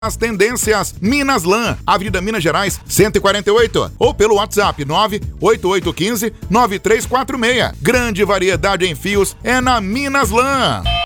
As tendências Minas Lã, Avenida Minas Gerais, 148, ou pelo WhatsApp 98815-9346. Grande variedade em fios é na Minas Lã.